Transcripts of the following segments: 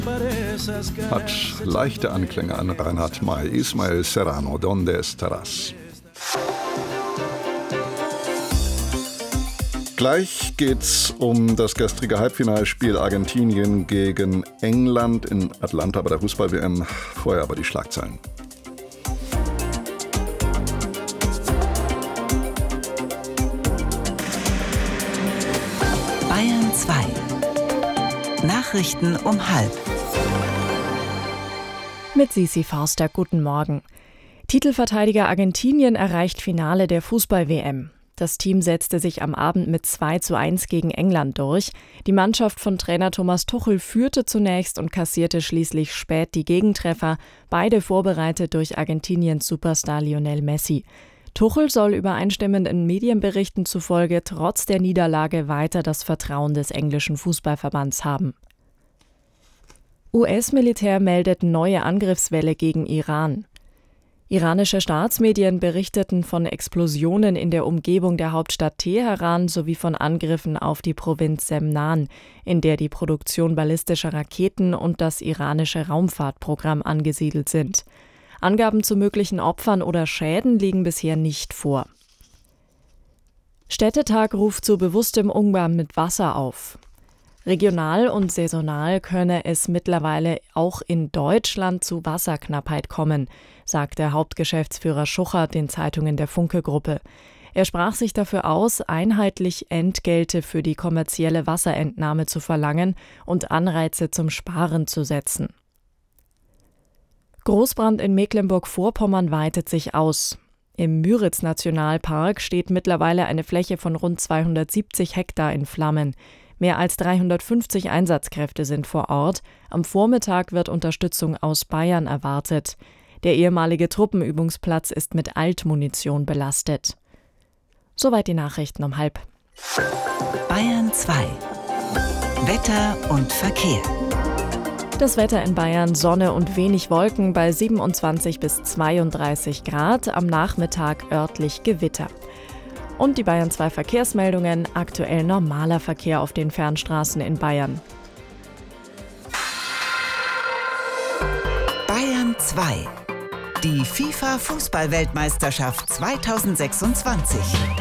Hat leichte Anklänge an Reinhard May. Ismael Serrano, Donde estarás? Gleich geht's um das gestrige Halbfinalspiel Argentinien gegen England in Atlanta bei der Fußball-WM. Vorher aber die Schlagzeilen. Bayern 2. Nachrichten um 12:30. Mit Sisi Forster, guten Morgen. Titelverteidiger Argentinien erreicht Finale der Fußball-WM. Das Team setzte sich am Abend mit 2:1 gegen England durch. Die Mannschaft von Trainer Thomas Tuchel führte zunächst und kassierte schließlich spät die Gegentreffer, beide vorbereitet durch Argentiniens Superstar Lionel Messi. Tuchel soll übereinstimmenden Medienberichten zufolge trotz der Niederlage weiter das Vertrauen des englischen Fußballverbands haben. US-Militär meldet neue Angriffswelle gegen Iran. Iranische Staatsmedien berichteten von Explosionen in der Umgebung der Hauptstadt Teheran sowie von Angriffen auf die Provinz Semnan, in der die Produktion ballistischer Raketen und das iranische Raumfahrtprogramm angesiedelt sind. Angaben zu möglichen Opfern oder Schäden liegen bisher nicht vor. Städtetag ruft zu bewusstem Umgang mit Wasser auf. Regional und saisonal könne es mittlerweile auch in Deutschland zu Wasserknappheit kommen, sagte Hauptgeschäftsführer Schucher den Zeitungen der Funke-Gruppe. Er sprach sich dafür aus, einheitlich Entgelte für die kommerzielle Wasserentnahme zu verlangen und Anreize zum Sparen zu setzen. Großbrand in Mecklenburg-Vorpommern weitet sich aus. Im Müritz-Nationalpark steht mittlerweile eine Fläche von rund 270 Hektar in Flammen. Mehr als 350 Einsatzkräfte sind vor Ort. Am Vormittag wird Unterstützung aus Bayern erwartet. Der ehemalige Truppenübungsplatz ist mit Altmunition belastet. Soweit die Nachrichten um 12:30. Bayern 2. Wetter und Verkehr. Das Wetter in Bayern: Sonne und wenig Wolken bei 27 bis 32 Grad. Am Nachmittag örtlich Gewitter. Und die Bayern 2 Verkehrsmeldungen: aktuell normaler Verkehr auf den Fernstraßen in Bayern. Bayern 2. Die FIFA-Fußball-Weltmeisterschaft 2026.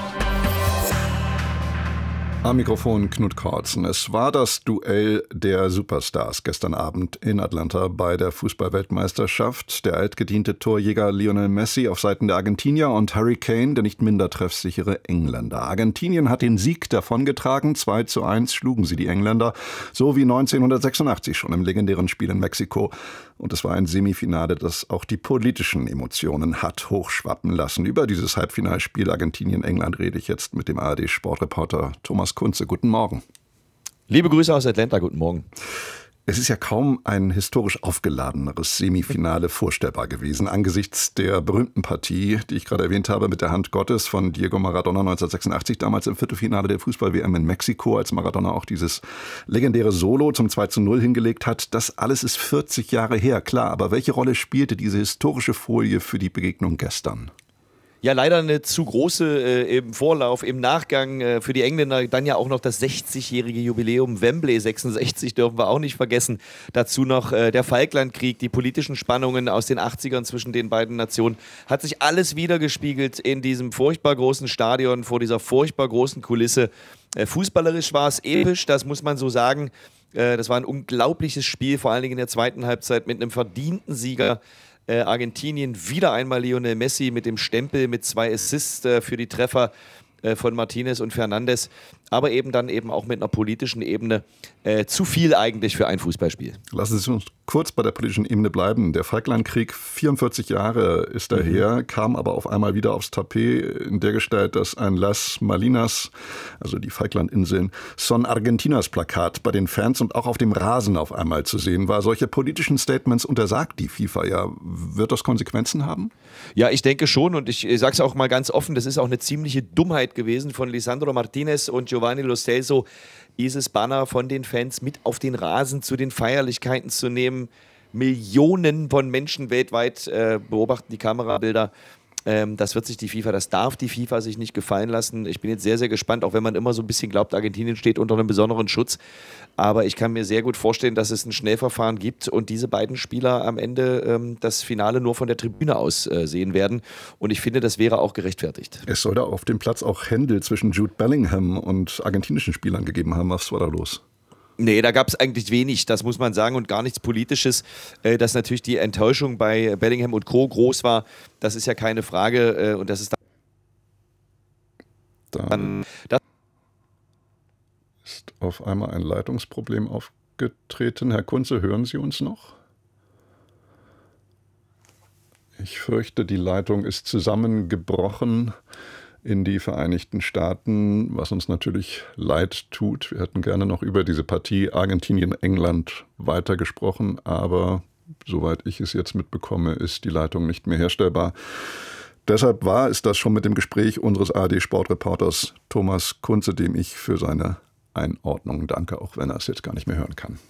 Am Mikrofon Knut Kortzen. Es war das Duell der Superstars gestern Abend in Atlanta bei der Fußball-Weltmeisterschaft. Der altgediente Torjäger Lionel Messi auf Seiten der Argentinier und Harry Kane, der nicht minder treffsichere Engländer. Argentinien hat den Sieg davongetragen. 2:1 schlugen sie die Engländer, so wie 1986 schon im legendären Spiel in Mexiko. Und es war ein Semifinale, das auch die politischen Emotionen hat hochschwappen lassen. Über dieses Halbfinalspiel Argentinien-England rede ich jetzt mit dem ARD-Sportreporter Thomas Kunze. Guten Morgen. Liebe Grüße aus Atlanta, guten Morgen. Es ist ja kaum ein historisch aufgeladeneres Semifinale vorstellbar gewesen, angesichts der berühmten Partie, die ich gerade erwähnt habe, mit der Hand Gottes von Diego Maradona 1986, damals im Viertelfinale der Fußball-WM in Mexiko, als Maradona auch dieses legendäre Solo zum 2:0 hingelegt hat. Das alles ist 40 Jahre her, klar, aber welche Rolle spielte diese historische Folie für die Begegnung gestern? Ja, leider eine zu große im Vorlauf, im Nachgang für die Engländer. Dann ja auch noch das 60-jährige Jubiläum Wembley 66 dürfen wir auch nicht vergessen. Dazu noch der Falklandkrieg, die politischen Spannungen aus den 80ern zwischen den beiden Nationen. Hat sich alles wiedergespiegelt in diesem furchtbar großen Stadion, vor dieser furchtbar großen Kulisse. Fußballerisch war es episch, das muss man so sagen. Das war ein unglaubliches Spiel, vor allen Dingen in der zweiten Halbzeit mit einem verdienten Sieger. Argentinien, wieder einmal Lionel Messi mit dem Stempel, mit 2 Assists für die Treffer von Martinez und Fernandes, aber eben dann eben auch mit einer politischen Ebene zu viel eigentlich für ein Fußballspiel. Lassen Sie uns kurz bei der politischen Ebene bleiben. Der Falklandkrieg, 44 Jahre ist daher, kam aber auf einmal wieder aufs Tapet in der Gestalt, dass ein Las Malinas, also die Falklandinseln, Son Argentinas Plakat bei den Fans und auch auf dem Rasen auf einmal zu sehen war. Solche politischen Statements untersagt die FIFA ja. Wird das Konsequenzen haben? Ja, ich denke schon, und ich sage es auch mal ganz offen, das ist auch eine ziemliche Dummheit gewesen von Lisandro Martinez und Giovanni Lo Celso, dieses Banner von den Fans mit auf den Rasen zu den Feierlichkeiten zu nehmen. Millionen von Menschen weltweit beobachten die Kamerabilder. Das wird sich das darf die FIFA sich nicht gefallen lassen. Ich bin jetzt sehr, sehr gespannt, auch wenn man immer so ein bisschen glaubt, Argentinien steht unter einem besonderen Schutz. Aber ich kann mir sehr gut vorstellen, dass es ein Schnellverfahren gibt und diese beiden Spieler am Ende das Finale nur von der Tribüne aus sehen werden. Und ich finde, das wäre auch gerechtfertigt. Es soll da auf dem Platz auch Händel zwischen Jude Bellingham und argentinischen Spielern gegeben haben. Was war da los? Nee, da gab es eigentlich wenig, das muss man sagen, und gar nichts Politisches. Dass natürlich die Enttäuschung bei Bellingham und Co. groß war, das ist ja keine Frage. Und das ist dann das ist auf einmal ein Leitungsproblem aufgetreten. Herr Kunze, hören Sie uns noch? Ich fürchte, die Leitung ist zusammengebrochen in die Vereinigten Staaten, was uns natürlich leid tut. Wir hätten gerne noch über diese Partie Argentinien-England weitergesprochen, aber soweit ich es jetzt mitbekomme, ist die Leitung nicht mehr herstellbar. Deshalb war es das schon mit dem Gespräch unseres ARD-Sportreporters Thomas Kunze, dem ich für seine Einordnung danke, auch wenn er es jetzt gar nicht mehr hören kann.